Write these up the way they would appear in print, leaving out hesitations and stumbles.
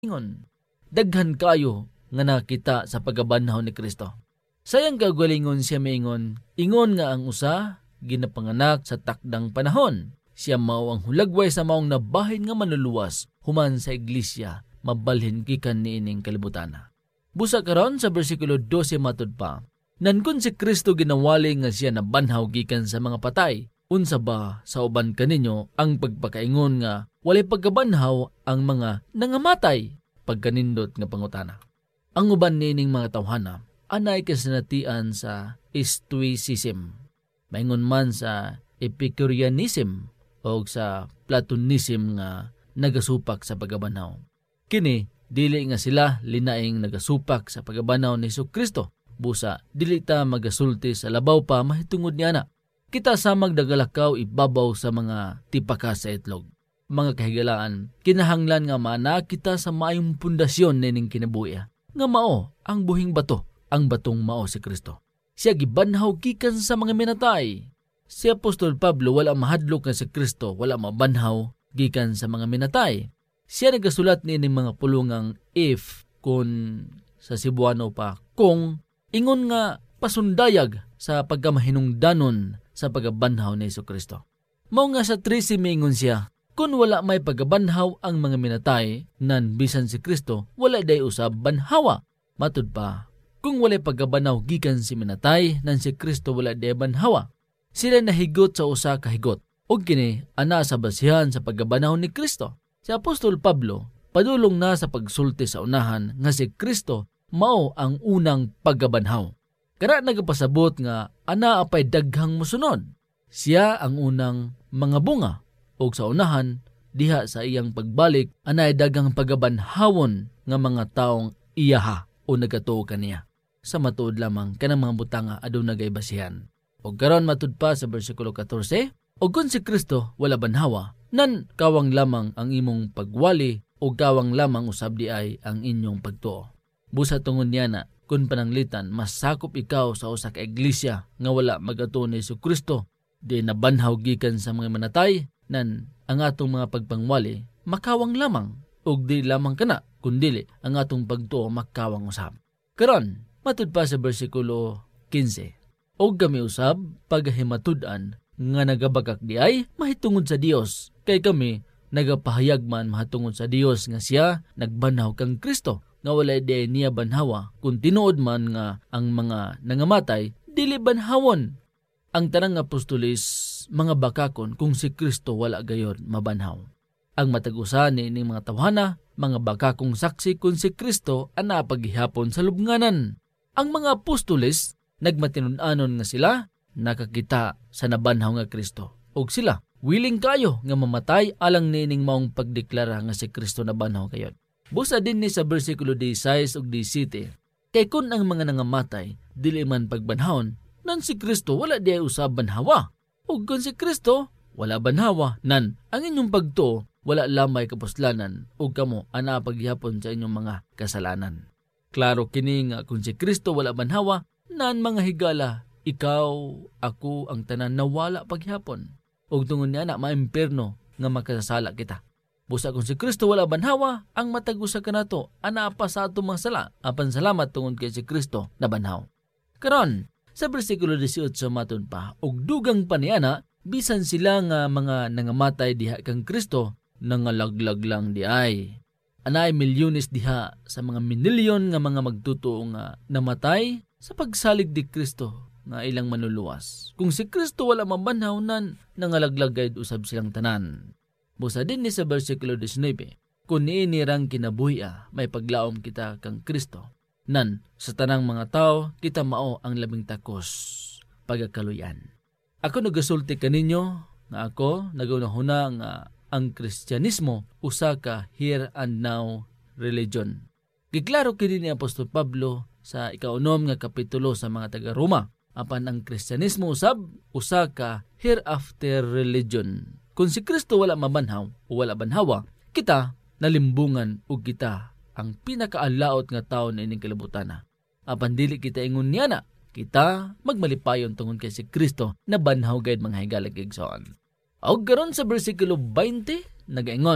Ingon, daghan kayo nga nakita sa pagabanhaw ni Kristo. Sayang kagalingon siya maingon, ingon nga ang usa ginapanganak sa takdang panahon. Siya mao ang hulagway sa maong nabahin nga manluluwas human sa iglesia, mabalhin gikan niining kalibutana. Busa karon sa bersikulo 12 matud pa, nankun si Kristo ginawali nga siya nabanhaw gikan sa mga patay. Unsa ba sa uban kaninyo ang pagpakaingon nga walay pagkabanhaw ang mga nangamatay? Pagkanindot nga pangutana. Ang uban nining mga tawhana anay kasinatian sa Stoicism. Maingon man sa Epicureanism o sa Platonism nga nagasupak sa pagkabanhaw. Kini dili nga sila linaing nagasupak sa pagkabanhaw ni Jesucristo. Busa dili ta magasulti sa labaw pa mahitungod niya na. Kita samag dagalakaw ibabaw sa mga tipaka sa itlog. Mga kahigalaan, kinahanglan nga mana kita sa maayong pundasyon nining kinabuya. Nga mao ang buhing bato, ang batong mao si Kristo. Siya gibanhaw gikan sa mga minatay. Si Apostol Pablo wala mahadlok nga si Kristo, wala mabanhaw gikan sa mga minatay. Siya nagasulat nining mga pulungang if, kun sa Cebuano pa, kung ingon nga pasundayag sa pagkamahinungdanon sa pagabanhaw ni Jesucristo. Mao nga sa 13 mingon siya, kung wala may pagabanhaw ang mga minatay, nan bisan si Kristo, wala day usab banhawa. Matud pa, kung wala pagabanhaw gikan si minatay, nan si Kristo wala day banhawa. Sila nahigot sa usa ka higot, ug kini ana sa basihan sa pagabanhaw ni Kristo. Si Apostol Pablo padulong na sa pagsulti sa unahan nga si Kristo mao ang unang pagabanhaw. Kara nagapasabot nga ana apay daghang mosunod. Siya ang unang mga bunga o sa unahan diha sa iyang pagbalik anay daghang pagabanhawon nga mga taong iyaha o nagatuo kaniya. Sa matuod lamang kanang mga butanga aduna gay basihan. O karon matud pa sa bersikulo 14, o kung si Kristo wala banhawa, nan kawang lamang ang imong pagwali o kawang lamang usab di ay ang inyong pagtuo. Busa tungod niya na kung pananglitan, mas sakop ikaw sa usa ka iglesia nga wala magatuo ni Jesucristo, di nabanhaw gikan sa mga manatay, nan ang atong mga pagpangwali makawang lamang, ug di lamang kana, kundili ang atong pagtuo makawang usab. Karon, matud pa sa bersikulo 15, og kami usab pagahimatud-an nga nagabagak di ay mahitungod sa Dios, kay kami nagapahayag man mahatungod sa Dios nga siya nagbanhaw kang Kristo, nga wala di niya banhawa, kung tinuod man nga ang mga nangamatay, dili banhawon. Ang tanang apostolis, mga bakakon kung si Kristo wala gayon mabanhaw. Ang matagusan ni mga tawhana, mga bakakong saksi kung si Kristo ana paghihapon sa lubnganan. Ang mga apostolis, nagmatinunanon nga sila, nakakita sa nabanhaw nga Kristo. Og sila, willing kayo nga mamatay alang nining maong pagdeklara nga si Kristo nabanhaw kayon. Busa din ni sa bersikulo 16 ug 17, kay kun ang mga nangamatay dili man pagbanhawon, nan si Kristo wala di usab banhawa. Ug kun si Kristo wala banhawa, nan ang inyong pagtuo wala lamay kapuslanan ug kamo ana paghihapon sa inyong mga kasalanan. Klaro kini nga kun si Kristo wala banhawa, nan mga higala, ikaw, ako ang tanan nawala paghihapon. Ug tungod niya na maimpierno nga makasasala kita. Busa kung si Kristo wala banhawa, ang matagusa kanato ana pa sa atong mga sala, apan salamat tungod kay si Kristo na banhaw. Karon sa bersikulo 18 matud pa, og dugang paniana bisan sila nga mga nangamatay diha kang Kristo nangalaglag lang di ay. Anay milyones diha sa mga minilyon nga mga magtutuo nga namatay sa pagsalig di Kristo nga ilang manluluwas. Kung si Kristo wala mabanhaw, nan nangalaglag gayud usab silang tanan. Busa din ni sa bersikulo 19, kung niinirang kinabuhi may paglaom kita kang Kristo, nan sa tanang mga tao kita mao ang labing takos pagakaluyan. Ako nagasulti kaninyo nga ako nagunahuna nga ang Kristyanismo usa ka here and now religion. Giklaro kini ni Apostol Pablo sa ikaunom nga kapitulo sa mga taga-Roma, apan ang Kristyanismo usab usa ka hereafter religion. Kung si Kristo wala mabanhaw o wala banhawa, kita nalimbungan o kita ang pinakaalaot nga tao na ining kalibutan. Apan dili kita ingon niya na, kita magmalipayon tungod kay si Kristo na banhaw gayud mga higalag igsoon. Og karon sa bersikulo 20 nagaingon,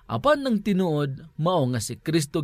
Apan ng tinuod mao nga si Kristo